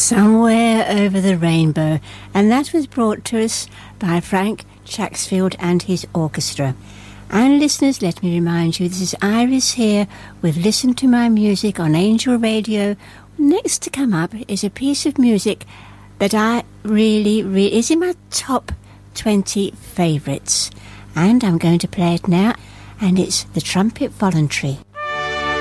Somewhere Over the Rainbow, and that was brought to us by Frank Chacksfield and his orchestra. And listeners, let me remind you, this is Iris here with Listen to My Music on Angel Radio. Next to come up is a piece of music that I really is in my top 20 favourites. And I'm going to play it now, and it's The Trumpet Voluntary.